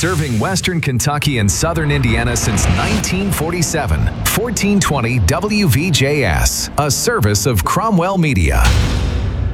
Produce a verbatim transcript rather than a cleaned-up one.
Serving Western Kentucky and Southern Indiana since nineteen forty-seven. fourteen twenty W V J S, a service of Cromwell Media.